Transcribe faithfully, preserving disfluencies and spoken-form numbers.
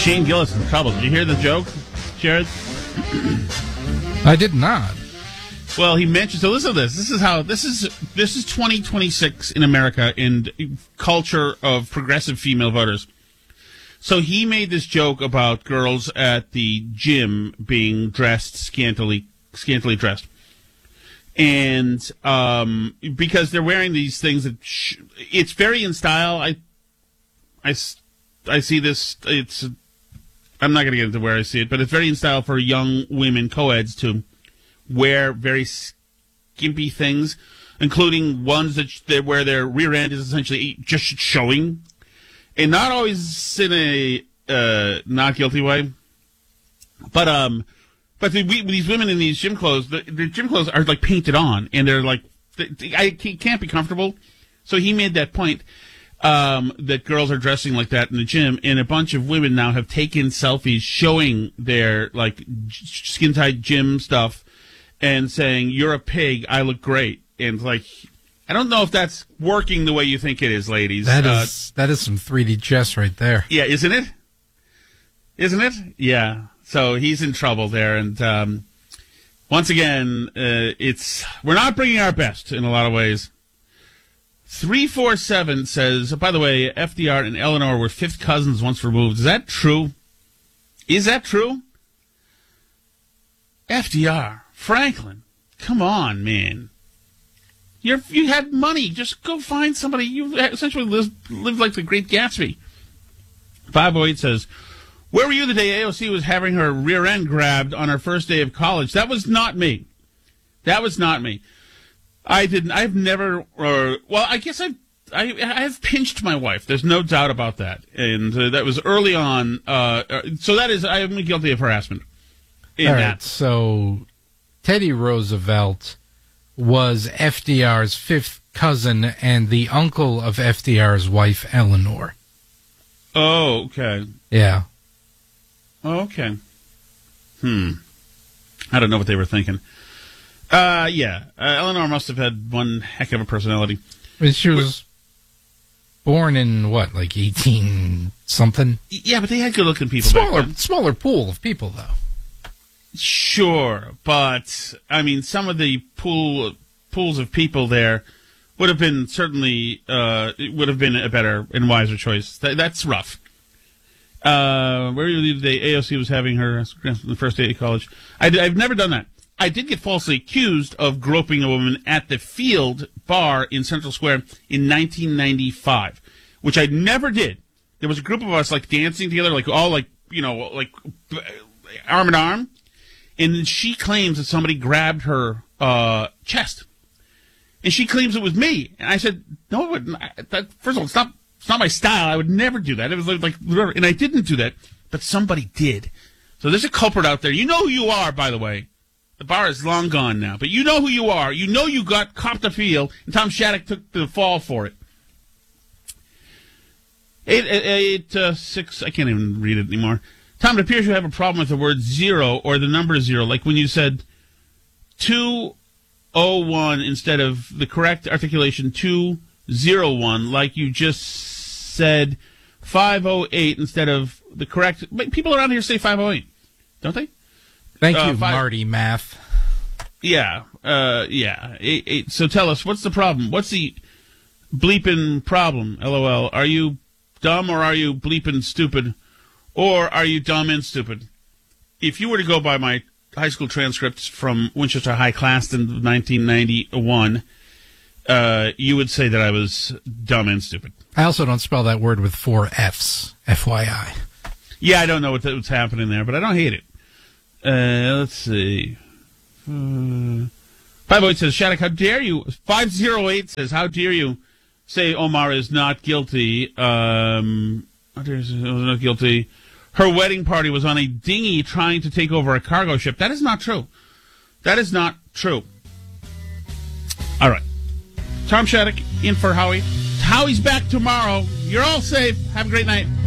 Shane Gillis in trouble. Did you hear the joke, Jared? I did not. Well, he mentioned. So listen to this. This is how this is. This is twenty twenty-six in America in culture of progressive female voters. So he made this joke about girls at the gym being dressed scantily, scantily dressed, and um, because they're wearing these things that sh- it's very in style. I, I, I see this. It's. I'm not going to get into where I see it, but it's very in style for young women co-eds to wear very skimpy things, including ones that, that where their rear end is essentially just showing, and not always in a uh, not guilty way. But um, but the, we, these women in these gym clothes, the, the gym clothes are like painted on, and they're like, they, I can't be comfortable. So he made that point. Um, that girls are dressing like that in the gym, and a bunch of women now have taken selfies showing their like skin tight gym stuff and saying, "You're a pig, I look great." And like, I don't know if that's working the way you think it is, ladies. That is uh, that is some three D chess right there. Yeah, isn't it? Isn't it? Yeah. So he's in trouble there, and um, once again, uh, it's we're not bringing our best in a lot of ways. three four seven says, by the way, F D R and Eleanor were fifth cousins once removed. Is that true? Is that true? F D R, Franklin, come on, man. You're, you had money. Just go find somebody. You essentially lived, lived like the Great Gatsby. five oh eight says, where were you the day A O C was having her rear end grabbed on her first day of college? That was not me. That was not me. I didn't. I've never. Uh, well, I guess I've. I, I've pinched my wife. There's no doubt about that, and uh, that was early on. Uh, so that is. I am guilty of harassment. In All right. That. So Teddy Roosevelt was F D R's fifth cousin and the uncle of F D R's wife, Eleanor. Oh, okay. Yeah. Oh, okay. Hmm. I don't know what they were thinking. Uh, yeah. Uh, Eleanor must have had one heck of a personality. I mean, she was born in, what, like eighteen something? Yeah, but they had good-looking people Smaller, back then. smaller pool of people, though. Sure, but, I mean, some of the pool pools of people there would have been certainly, uh, it would have been a better and wiser choice. Th- that's rough. Uh, where you believe the A O C was having her the first day of college? I, I've never done that. I did get falsely accused of groping a woman at the Field Bar in Central Square in nineteen ninety-five, which I never did. There was a group of us, like, dancing together, like, all, like, you know, like, arm in arm. And she claims that somebody grabbed her uh, chest. And she claims it was me. And I said, no, it wouldn't. That, first of all, it's not, it's not my style. I would never do that. It was like, and I didn't do that, but somebody did. So there's a culprit out there. You know who you are, by the way. The bar is long gone now, but you know who you are. You know you got copped a feel, and Tom Shattuck took the fall for it. Eight, eight, eight uh, six, I can't even read it anymore. Tom, it appears you have a problem with the word zero or the number zero, like when you said two oh one instead of the correct articulation two oh one, like you just said five oh eight instead of the correct. People around here say five oh eight, don't they? Thank Uh, you, five, Marty Math. Yeah, uh, yeah. Eight, eight. So tell us, what's the problem? What's the bleeping problem? LOL. Are you dumb or are you bleeping stupid? Or are you dumb and stupid? If you were to go by my high school transcripts from Winchester High class in nineteen ninety-one, uh, you would say that I was dumb and stupid. I also don't spell that word with four F's, F Y I. Yeah, I don't know what the, what's happening there, but I don't hate it. Uh, let's see. Uh, five oh eight says, Shattuck, how dare you? five oh eight says, how dare you say Omar is not guilty? Um, how dare you say he was not guilty? Her wedding party was on a dinghy trying to take over a cargo ship. That is not true. That is not true. All right. Tom Shattuck in for Howie. Howie's back tomorrow. You're all safe. Have a great night.